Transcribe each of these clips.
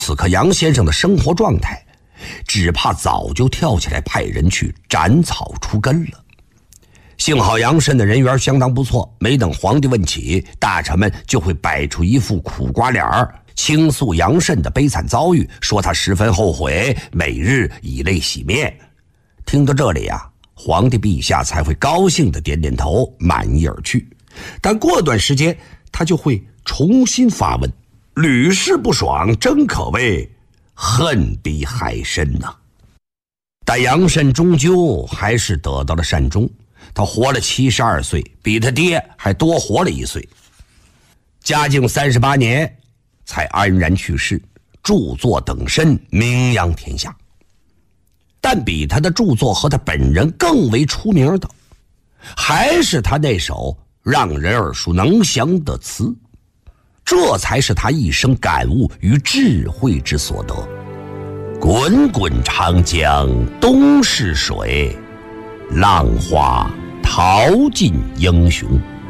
此刻杨先生的生活状态，只怕早就跳起来派人去斩草除根了。幸好杨慎的人缘相当不错，没等皇帝问起，大臣们就会摆出一副苦瓜脸儿，倾诉杨慎的悲惨遭遇，说他十分后悔，每日以泪洗面。听到这里啊，皇帝陛下才会高兴地点点头，满意而去。但过段时间他就会重新发问，屡试不爽，真可谓恨比海深呐。但杨慎终究还是得到了善终，他活了72岁，比他爹还多活了1岁。嘉靖38年才安然去世，著作等身，名扬天下。但比他的著作和他本人更为出名的，还是他那首让人耳熟能详的词，这才是他一生感悟与智慧之所得。滚滚长江东逝水，浪花淘尽英雄。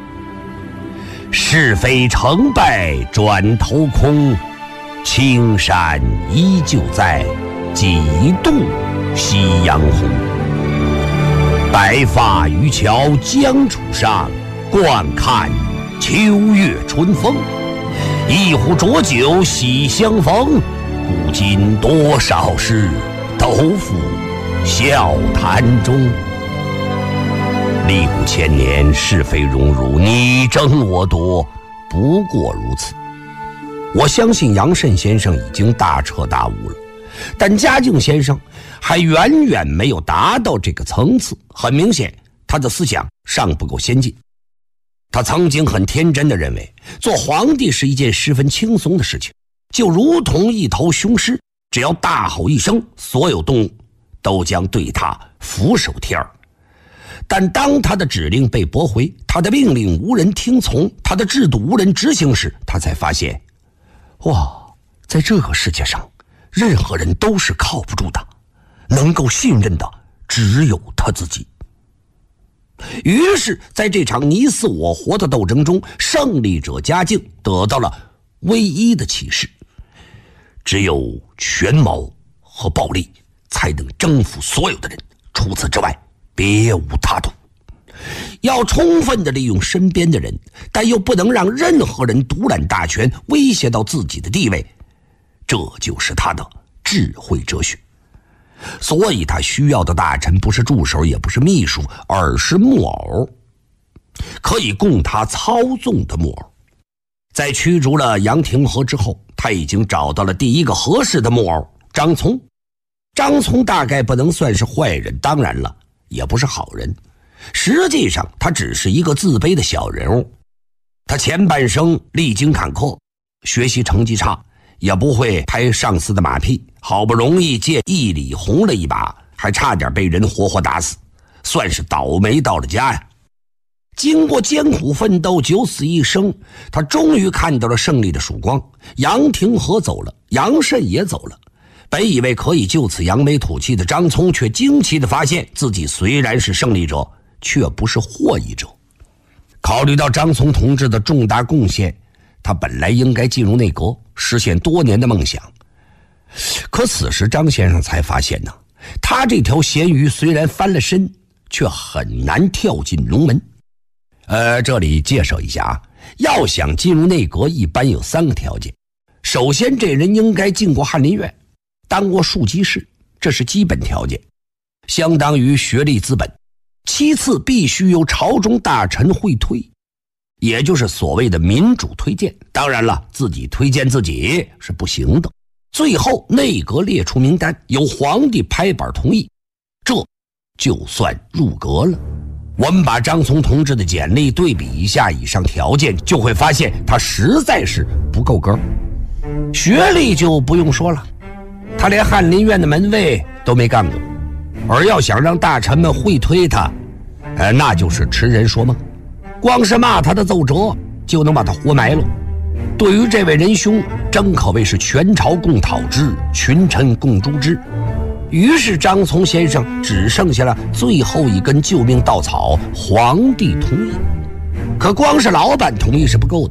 是非成败转头空，青山依旧在，几度夕阳红。白发渔樵江渚上，惯看秋月春风。一壶浊酒喜相逢，古今多少事，都付笑谈中。历古千年，是非荣辱，你争我夺，不过如此。我相信杨慎先生已经大彻大悟了，但嘉靖先生还远远没有达到这个层次。很明显，他的思想尚不够先进。他曾经很天真地认为，做皇帝是一件十分轻松的事情，就如同一头雄狮，只要大吼一声，所有动物都将对他俯首帖耳。但当他的指令被驳回，他的命令无人听从，他的制度无人执行时，他才发现，哇，在这个世界上，任何人都是靠不住的，能够信任的只有他自己。于是在这场你死我活的斗争中，胜利者嘉靖得到了唯一的启示，只有权谋和暴力才能征服所有的人，除此之外别无他途。要充分地利用身边的人，但又不能让任何人独揽大权，威胁到自己的地位，这就是他的智慧哲学。所以他需要的大臣不是助手，也不是秘书，而是木偶，可以供他操纵的木偶。在驱逐了杨廷和之后，他已经找到了第一个合适的木偶张聪。张聪大概不能算是坏人，当然了，也不是好人。实际上他只是一个自卑的小人物。他前半生历经坎坷，学习成绩差，也不会拍上司的马屁，好不容易借义理红了一把，还差点被人活活打死，算是倒霉到了家呀。经过艰苦奋斗，九死一生，他终于看到了胜利的曙光。杨廷和走了，杨慎也走了。本以为可以就此扬眉吐气的张聪，却惊奇地发现自己虽然是胜利者，却不是获益者。考虑到张聪同志的重大贡献，他本来应该进入内阁，实现多年的梦想。可此时张先生才发现呢，他这条咸鱼虽然翻了身，却很难跳进龙门。这里介绍一下啊，要想进入内阁，一般有3个条件。首先，这人应该进过翰林院，当过庶吉士，这是基本条件，相当于学历资本。其次，必须由朝中大臣会推，也就是所谓的民主推荐。当然了，自己推荐自己是不行的。最后，内阁列出名单，由皇帝拍板同意，这就算入阁了。我们把张聪同志的简历对比一下以上条件，就会发现他实在是不够格。学历就不用说了，他连翰林院的门卫都没干过，而要想让大臣们会推他，那就是痴人说梦。光是骂他的奏折就能把他活埋了。对于这位仁兄，真可谓是全朝共讨之，群臣共诛之。于是张聪先生只剩下了最后一根救命稻草，皇帝同意。可光是老板同意是不够的，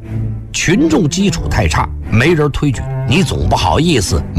群众基础太差，没人推举，你总不好意思